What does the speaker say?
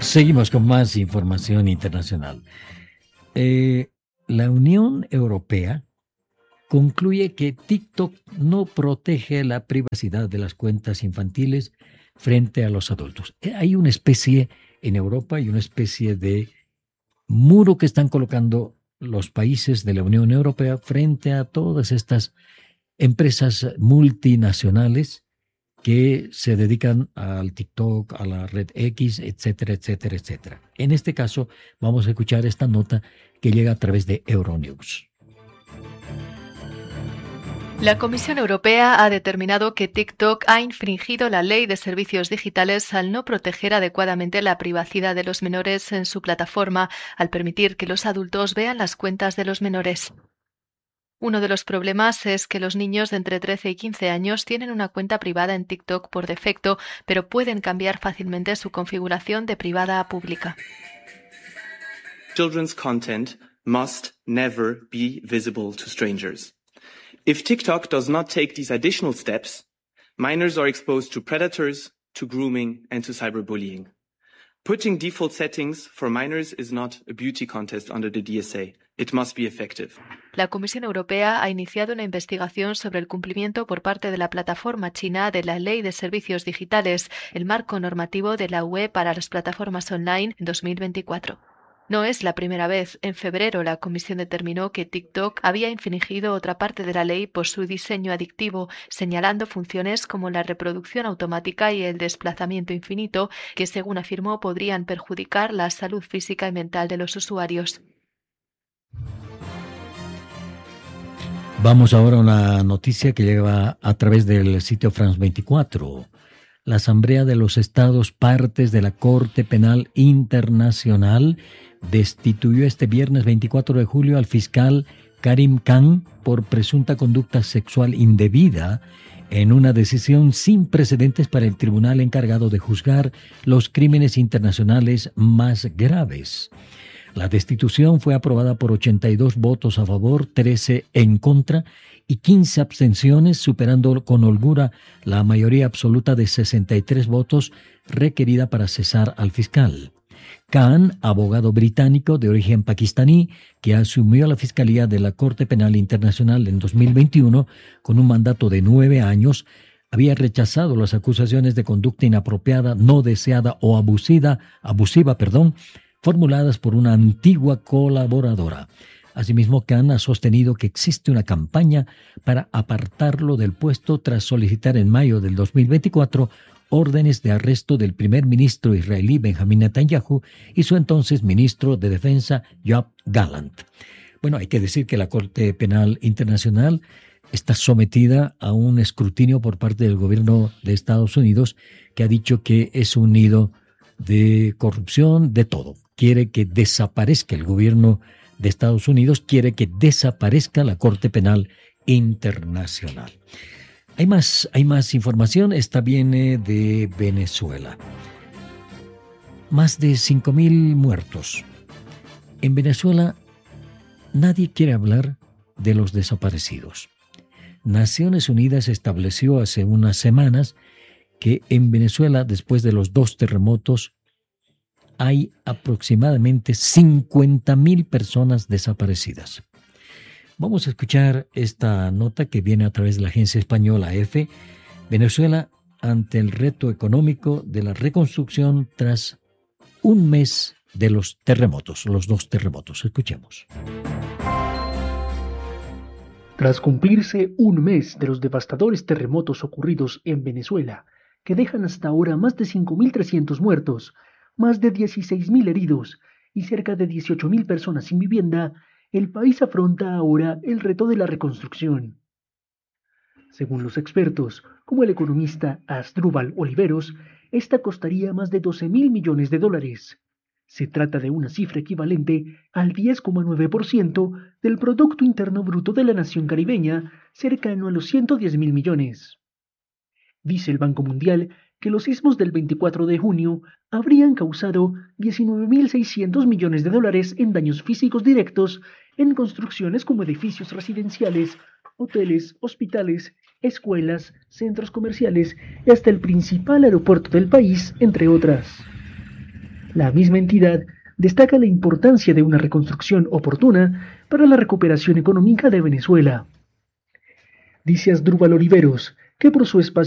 Seguimos con más información internacional. La Unión Europea concluye que TikTok no protege la privacidad de las cuentas infantiles frente a los adultos. Hay una especie en Europa y una especie de muro que están colocando los países de la Unión Europea frente a todas estas empresas multinacionales que se dedican al TikTok, a la red X, etcétera, etcétera, etcétera. En este caso, vamos a escuchar esta nota que llega a través de Euronews. La Comisión Europea ha determinado que TikTok ha infringido la Ley de Servicios Digitales al no proteger adecuadamente la privacidad de los menores en su plataforma, al permitir que los adultos vean las cuentas de los menores. Uno de los problemas es que los niños de entre 13 y 15 años tienen una cuenta privada en TikTok por defecto, pero pueden cambiar fácilmente su configuración de privada a pública. Children's content must never be visible to strangers. If TikTok does not take these additional steps, minors are exposed to predators, to grooming, and to cyberbullying. Putting default settings for minors is not a beauty contest under the DSA. It must be effective. La Comisión Europea ha iniciado una investigación sobre el cumplimiento por parte de la plataforma china de la Ley de Servicios Digitales, el marco normativo de la UE para las plataformas online en 2024. No es la primera vez. En febrero, la Comisión determinó que TikTok había infringido otra parte de la ley por su diseño adictivo, señalando funciones como la reproducción automática y el desplazamiento infinito, que según afirmó podrían perjudicar la salud física y mental de los usuarios. Vamos ahora a una noticia que llega a través del sitio France 24. La Asamblea de los Estados partes de la Corte Penal Internacional destituyó este viernes 24 de julio al fiscal Karim Khan por presunta conducta sexual indebida en una decisión sin precedentes para el tribunal encargado de juzgar los crímenes internacionales más graves. La destitución fue aprobada por 82 votos a favor, 13 en contra y 15 abstenciones, superando con holgura la mayoría absoluta de 63 votos requerida para cesar al fiscal. Khan, abogado británico de origen pakistaní, que asumió la Fiscalía de la Corte Penal Internacional en 2021 con un mandato de 9 años, había rechazado las acusaciones de conducta inapropiada, no deseada o abusiva, formuladas por una antigua colaboradora. Asimismo, Khan ha sostenido que existe una campaña para apartarlo del puesto tras solicitar en mayo del 2024 órdenes de arresto del primer ministro israelí Benjamin Netanyahu y su entonces ministro de Defensa Yoav Gallant. Bueno, hay que decir que la Corte Penal Internacional está sometida a un escrutinio por parte del gobierno de Estados Unidos, que ha dicho que es un nido de corrupción, de todo. Quiere que desaparezca el gobierno de Estados Unidos, quiere que desaparezca la Corte Penal Internacional. Hay más información. Esta viene de Venezuela. Más de 5,000 muertos. En Venezuela nadie quiere hablar de los desaparecidos. Naciones Unidas estableció hace unas semanas que en Venezuela, después de los 2 terremotos, hay aproximadamente 50,000 personas desaparecidas. Vamos a escuchar esta nota que viene a través de la agencia española EFE. Venezuela ante el reto económico de la reconstrucción tras un mes de los terremotos, los 2 terremotos. Escuchemos. Tras cumplirse un mes de los devastadores terremotos ocurridos en Venezuela, que dejan hasta ahora más de 5.300 muertos, más de 16.000 heridos y cerca de 18.000 personas sin vivienda, el país afronta ahora el reto de la reconstrucción. Según los expertos, como el economista Asdrúbal Oliveros, esta costaría más de $12.000 millones. Se trata de una cifra equivalente al 10,9% del Producto Interno Bruto de la nación caribeña, cercano a los 110.000 millones. Dice el Banco Mundial que los sismos del 24 de junio habrían causado $19.600 millones en daños físicos directos en construcciones como edificios residenciales, hoteles, hospitales, escuelas, centros comerciales y hasta el principal aeropuerto del país, entre otras. La misma entidad destaca la importancia de una reconstrucción oportuna para la recuperación económica de Venezuela. Dice Asdrúbal Oliveros que por su espacio